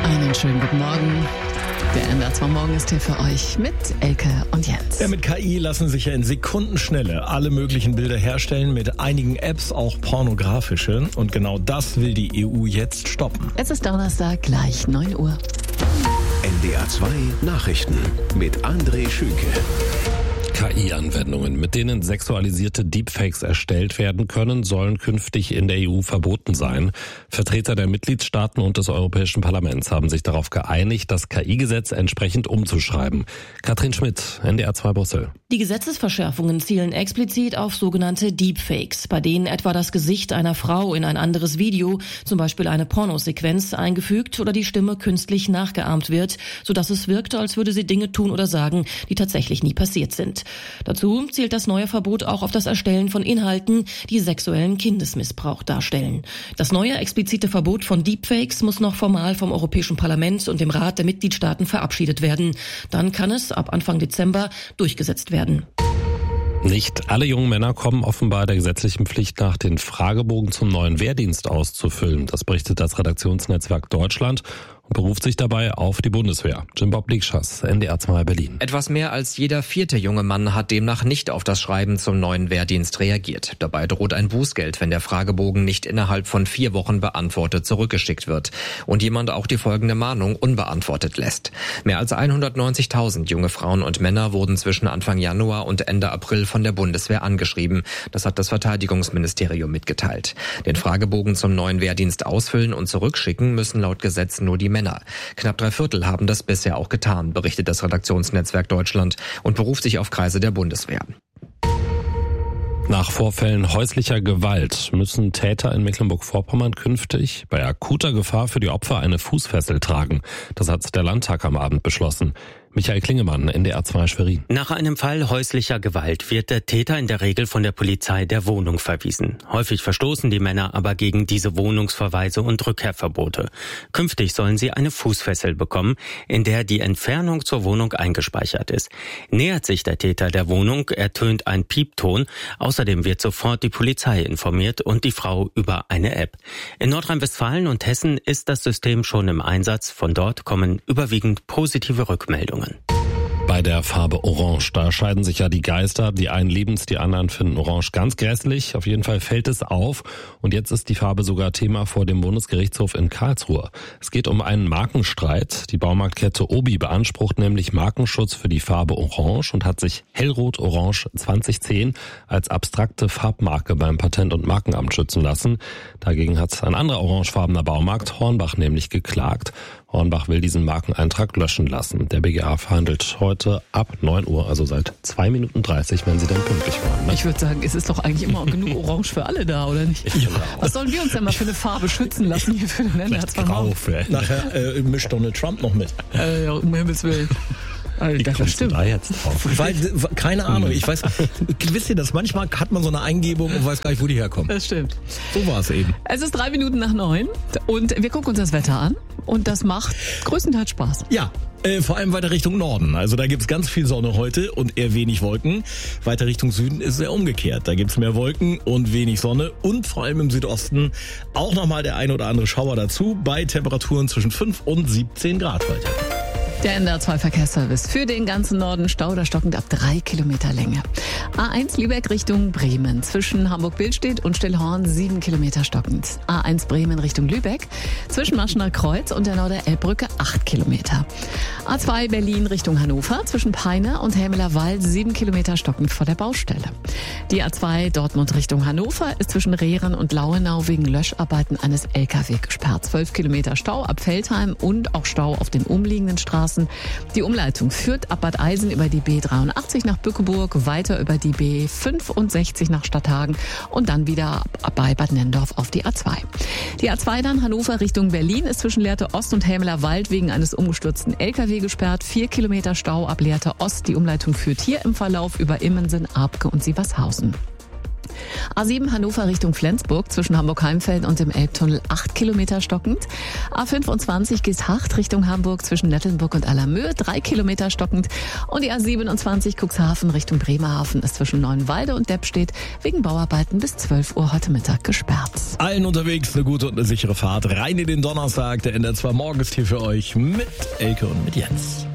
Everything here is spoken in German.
Einen schönen guten Morgen. Der NDR2 Morgen ist hier für euch mit Elke und Jens. Ja, mit KI lassen sich ja in Sekundenschnelle alle möglichen Bilder herstellen, mit einigen Apps auch pornografische. Und genau das will die EU jetzt stoppen. Es ist Donnerstag, gleich 9 Uhr. NDR2 Nachrichten mit André Schünke. KI-Anwendungen, mit denen sexualisierte Deepfakes erstellt werden können, sollen künftig in der EU verboten sein. Vertreter der Mitgliedstaaten und des Europäischen Parlaments haben sich darauf geeinigt, das KI-Gesetz entsprechend umzuschreiben. Katrin Schmidt, NDR2 Brüssel. Die Gesetzesverschärfungen zielen explizit auf sogenannte Deepfakes, bei denen etwa das Gesicht einer Frau in ein anderes Video, zum Beispiel eine Pornosequenz, eingefügt oder die Stimme künstlich nachgeahmt wird, sodass es wirkt, als würde sie Dinge tun oder sagen, die tatsächlich nie passiert sind. Dazu zielt das neue Verbot auch auf das Erstellen von Inhalten, die sexuellen Kindesmissbrauch darstellen. Das neue explizite Verbot von Deepfakes muss noch formal vom Europäischen Parlament und dem Rat der Mitgliedstaaten verabschiedet werden. Dann kann es ab Anfang Dezember durchgesetzt werden. Nicht alle jungen Männer kommen offenbar der gesetzlichen Pflicht nach, den Fragebogen zum neuen Wehrdienst auszufüllen. Das berichtet das Redaktionsnetzwerk Deutschland und beruft sich dabei auf die Bundeswehr. Jim-Bob Liegschas, NDR2 Berlin. Etwas mehr als jeder 4. junge Mann hat demnach nicht auf das Schreiben zum neuen Wehrdienst reagiert. Dabei droht ein Bußgeld, wenn der Fragebogen nicht innerhalb von 4 Wochen beantwortet zurückgeschickt wird und jemand auch die folgende Mahnung unbeantwortet lässt. Mehr als 190.000 junge Frauen und Männer wurden zwischen Anfang Januar und Ende April von der Bundeswehr angeschrieben. Das hat das Verteidigungsministerium mitgeteilt. Den Fragebogen zum neuen Wehrdienst ausfüllen und zurückschicken müssen laut Gesetz nur die Männer. Knapp 3/4 haben das bisher auch getan, berichtet das Redaktionsnetzwerk Deutschland und beruft sich auf Kreise der Bundeswehr. Nach Vorfällen häuslicher Gewalt müssen Täter in Mecklenburg-Vorpommern künftig bei akuter Gefahr für die Opfer eine Fußfessel tragen. Das hat der Landtag am Abend beschlossen. Michael Klingemann, NDR2 Schwerin. Nach einem Fall häuslicher Gewalt wird der Täter in der Regel von der Polizei der Wohnung verwiesen. Häufig verstoßen die Männer aber gegen diese Wohnungsverweise und Rückkehrverbote. Künftig sollen sie eine Fußfessel bekommen, in der die Entfernung zur Wohnung eingespeichert ist. Nähert sich der Täter der Wohnung, ertönt ein Piepton. Außerdem wird sofort die Polizei informiert und die Frau über eine App. In Nordrhein-Westfalen und Hessen ist das System schon im Einsatz. Von dort kommen überwiegend positive Rückmeldungen. Bei der Farbe Orange, da scheiden sich ja die Geister. Die einen lieben es, die anderen finden Orange ganz grässlich. Auf jeden Fall fällt es auf. Und jetzt ist die Farbe sogar Thema vor dem Bundesgerichtshof in Karlsruhe. Es geht um einen Markenstreit. Die Baumarktkette Obi beansprucht nämlich Markenschutz für die Farbe Orange und hat sich Hellrot-Orange 2010 als abstrakte Farbmarke beim Patent- und Markenamt schützen lassen. Dagegen hat ein anderer orangefarbener Baumarkt, Hornbach, nämlich geklagt. Hornbach will diesen Markeneintrag löschen lassen. Der BGA verhandelt heute ab 9 Uhr, also seit 2 Minuten 30, wenn sie dann pünktlich waren. Ne? Ich würde sagen, es ist doch eigentlich immer genug Orange für alle da, oder nicht? Ja. Was sollen wir uns denn mal für eine Farbe schützen lassen hier für den NDR2 Morgen? Nachher mischt Donald Trump noch mit. Ja, um Himmels Willen. Wie kommst du da jetzt drauf? Weil, keine Ahnung, ich weiß, wisst ihr das, manchmal hat man so eine Eingebung und weiß gar nicht, wo die herkommt. Das stimmt. So war es eben. Es ist 3 Minuten nach 9 und wir gucken uns das Wetter an und das macht größtenteils Spaß. Ja. Vor allem weiter Richtung Norden. Also da gibt's ganz viel Sonne heute und eher wenig Wolken. Weiter Richtung Süden ist es eher umgekehrt. Da gibt's mehr Wolken und wenig Sonne und vor allem im Südosten auch nochmal der ein oder andere Schauer dazu bei Temperaturen zwischen 5 und 17 Grad heute. Der NDR2 Verkehrsservice für den ganzen Norden stau oder stockend ab 3 Kilometer Länge. A1 Lübeck Richtung Bremen. Zwischen Hamburg-Billstedt und Stillhorn 7 Kilometer stockend. A1 Bremen Richtung Lübeck. Zwischen Maschener Kreuz und der Norder-Elbbrücke 8 Kilometer. A2 Berlin Richtung Hannover. Zwischen Peine und Hämeler Wald 7 Kilometer stockend vor der Baustelle. Die A2 Dortmund Richtung Hannover ist zwischen Rehren und Lauenau wegen Löscharbeiten eines LKW gesperrt. 12 Kilometer Stau ab Veltheim und auch Stau auf den umliegenden Straßen. Die Umleitung führt ab Bad Eisen über die B83 nach Bückeburg, weiter über die B65 nach Stadthagen und dann wieder bei Bad Nennendorf auf die A2. Die A2 dann Hannover Richtung Berlin ist zwischen Lehrte Ost und Hämeler Wald wegen eines umgestürzten LKW gesperrt. 4 Kilometer Stau ab Lehrte Ost. Die Umleitung führt hier im Verlauf über Immensen, Abke und Sievershausen. A7 Hannover Richtung Flensburg zwischen Hamburg-Heimfeld und dem Elbtunnel 8 Kilometer stockend. A25 Geesthacht Richtung Hamburg zwischen Nettelnburg und Allermöhe 3 Kilometer stockend. Und die A27 Cuxhaven Richtung Bremerhaven ist zwischen Neuenwalde und Deppstedt wegen Bauarbeiten bis 12 Uhr heute Mittag gesperrt. Allen unterwegs eine gute und eine sichere Fahrt rein in den Donnerstag. Der NDR 2 Morgen ist hier für euch mit Elke und mit Jens.